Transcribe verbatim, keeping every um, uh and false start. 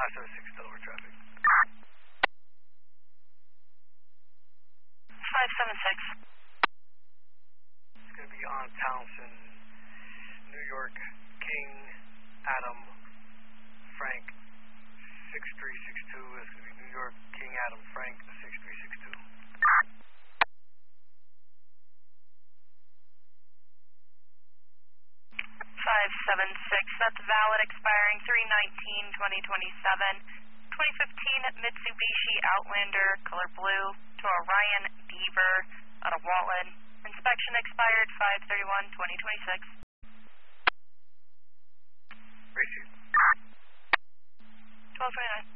five seven six Delaware traffic. five seven six. It's going to be on Townsend, New York, King, Adam, Frank, six three six two. It's going to be New York, King, Adam, Frank, six three six two. five seven six, that's valid, expiring three nineteen twenty twenty-seven. twenty fifteen Mitsubishi Outlander, color blue, to Orion Beaver out of Walton. Inspection expired five thirty-one twenty twenty-six. Receipt. twelve twenty-nine.